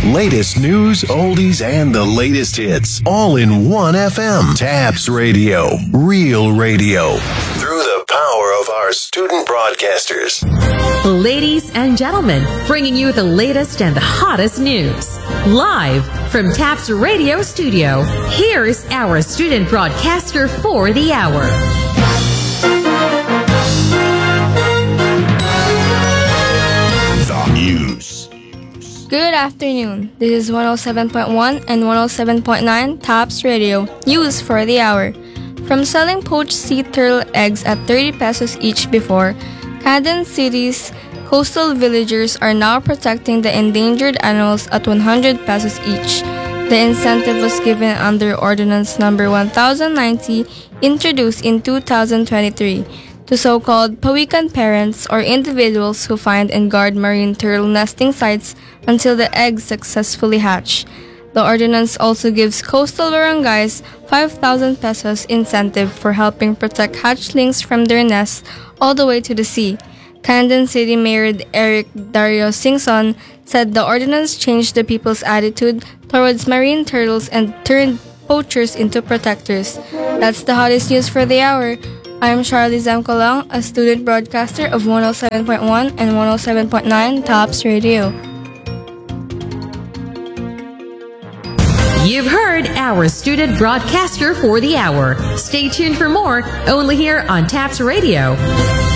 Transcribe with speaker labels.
Speaker 1: Latest news, oldies, and the latest hits. All in one FM. TAPS Radio. Real radio. Through the power of our student broadcasters.
Speaker 2: Ladies and gentlemen, bringing you the latest and the hottest news. Live from TAPS Radio Studio, here's our student broadcaster for the hour.
Speaker 1: The news.
Speaker 3: Good afternoon. This is 107.1 and 107.9 TAPS Radio, news for the hour. From selling poached sea turtle eggs at 30 pesos each before, Quezon City's coastal villagers are now protecting the endangered animals at 100 pesos each. The incentive was given under Ordinance Number 1090, introduced in 2023, to so-called pawikan parents or individuals who find and guard marine turtle nesting sites until the eggs successfully hatch. The ordinance also gives coastal barangays 5,000 pesos incentive for helping protect hatchlings from their nests all the way to the sea. Quezon City Mayor Eric Dario Singson said the ordinance changed the people's attitude towards marine turtles and turned poachers into protectors. That's the hottest news for the hour. I am Charlie Zamcolong, a student broadcaster of 107.1 and 107.9 TAPS Radio.
Speaker 2: You've heard our student broadcaster for the hour. Stay tuned for more, only here on TAPS Radio.